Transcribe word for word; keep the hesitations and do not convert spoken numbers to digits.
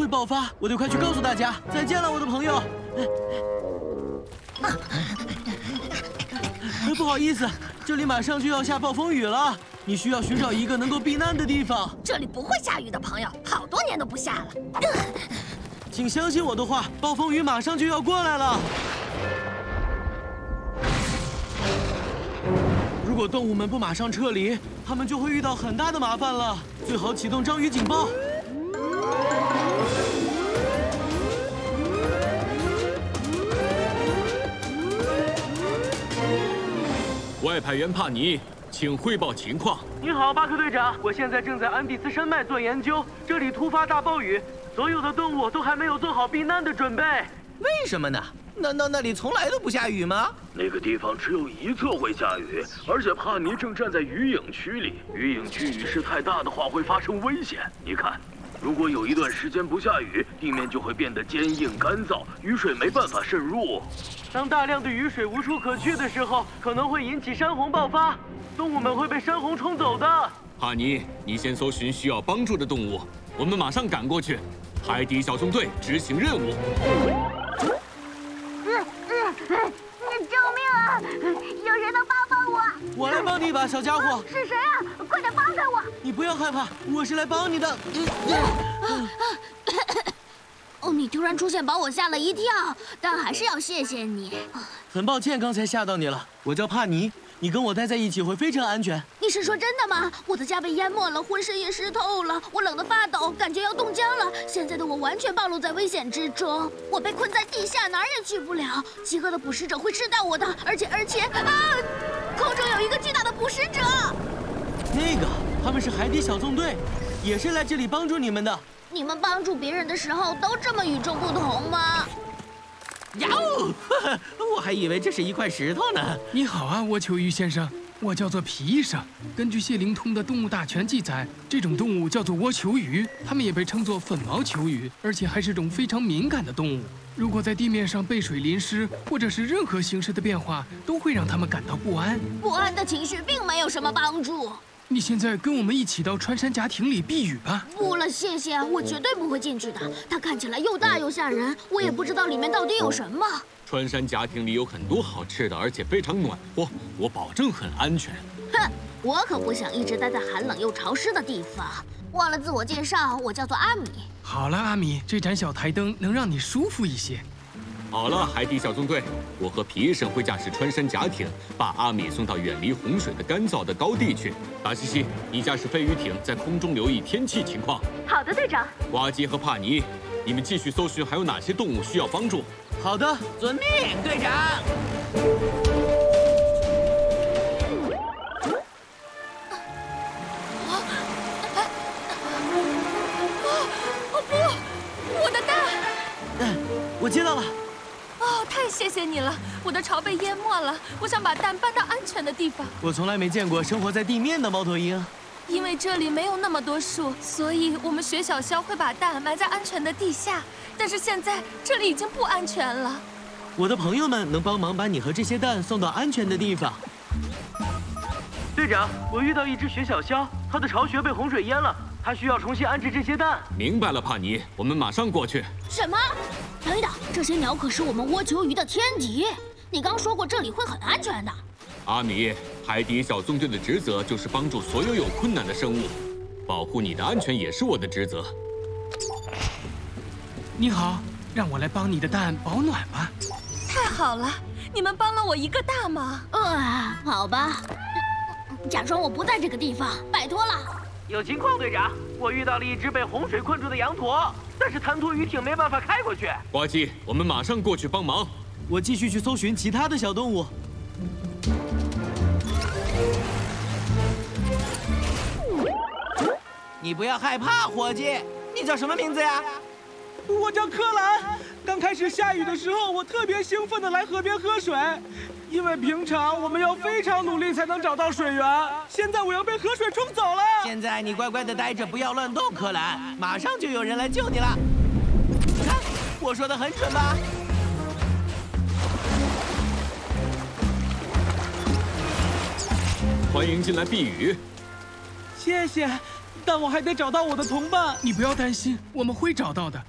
爆发，我得快去告诉大家。再见了，我的朋友。不好意思，这里马上就要下暴风雨了，你需要寻找一个能够避难的地方。 这里不会下雨的，朋友，好多年都不下了。 请相信我的话，暴风雨马上就要过来了。如果动物们不马上撤离，它们就会遇到很大的麻烦了。最好启动章鱼警报。 外派员帕尼，请汇报情况。 你好，巴克队长，我现在正在安第斯山脉做研究，这里突发大暴雨，所有的动物都还没有做好避难的准备。 为什么呢？难道那里从来都不下雨吗？ 那个地方只有一侧会下雨，而且帕尼正站在雨影区里。雨影区雨势太大的话会发生危险。你看，如果有一段时间不下雨，地面就会变得坚硬干燥，雨水没办法渗入。 当大量的雨水无处可去的时候，可能会引起山洪爆发，动物们会被山洪冲走的。 帕尼，你先搜寻需要帮助的动物，我们马上赶过去。海底小纵队执行任务。 救命啊！有谁能帮帮我？ 我来帮你吧，小家伙。 是谁啊？快点帮开我！ 你不要害怕，我是来帮你的。 哦，你突然出现把我吓了一跳，但还是要谢谢你。 很抱歉刚才吓到你了，我叫帕尼，你跟我待在一起会非常安全。 你是说真的吗？我的家被淹没了，浑身也湿透了，我冷得发抖，感觉要冻僵了。现在的我完全暴露在危险之中，我被困在地下，哪儿也去不了。饥饿的捕食者会吃掉我的，而且而且啊，空中有一个巨大的捕食者。 那个，他们是海底小纵队，也是来这里帮助你们的。 你们帮助别人的时候都这么与众不同吗？ 呀哦，我还以为这是一块石头呢。 你好啊，蜗球鱼先生，我叫做皮医生。根据谢灵通的《动物大全》记载，这种动物叫做蜗球鱼，它们也被称作粉毛球鱼，而且还是种非常敏感的动物。如果在地面上被水淋湿，或者是任何形式的变化，都会让它们感到不安。 不安的情绪并没有什么帮助。 你现在跟我们一起到穿山甲艇里避雨吧。 不了，谢谢，我绝对不会进去的。它看起来又大又吓人，我也不知道里面到底有什么。 穿山甲艇里有很多好吃的，而且非常暖和，我保证很安全。 哼，我可不想一直待在寒冷又潮湿的地方。忘了自我介绍，我叫做阿米。 好了，阿米，这盏小台灯能让你舒服一些。 好了，海底小纵队，我和皮医生会驾驶穿山甲艇，把阿米送到远离洪水的干燥的高地去。达西西，你驾驶飞鱼艇在空中留意天气情况。 好的，队长。 呱唧和帕尼，你们继续搜寻还有哪些动物需要帮助。 好的， 遵命，队长。 哦不，我的蛋！ 嗯，我接到了。 哦，太谢谢你了！我的巢被淹没了，我想把蛋搬到安全的地方。 我从来没见过生活在地面的猫头鹰。 因为这里没有那么多树，所以我们雪小鸮会把蛋埋在安全的地下。但是现在这里已经不安全了。 我的朋友们能帮忙把你和这些蛋送到安全的地方。队长，我遇到一只雪小鸮，它的巢穴被洪水淹了，它需要重新安置这些蛋。 明白了，帕尼，我们马上过去。 什么？等等，这些鸟可是我们蜗球鱼的天敌。你刚说过这里会很安全的。 阿米，海底小纵队的职责就是帮助所有有困难的生物，保护你的安全也是我的职责。 你好，让我来帮你的蛋保暖吧。 太好了，你们帮了我一个大忙。 呃，好吧，假装我不在这个地方，拜托了。 有情况，队长，我遇到了一只被洪水困住的羊驼，但是弹涂鱼艇没办法开过去。 呱唧，我们马上过去帮忙。 我继续去搜寻其他的小动物。 你不要害怕，伙计。你叫什么名字呀？ 我叫柯蓝。刚开始下雨的时候，我特别兴奋地来河边喝水，因为平常我们要非常努力才能找到水源。现在我要被河水冲走了。 现在你乖乖地待着，不要乱动，柯蓝，马上就有人来救你了。看，我说的很准吧？ 欢迎进来避雨。 谢谢，但我还得找到我的同伴。 你不要担心，我们会找到的。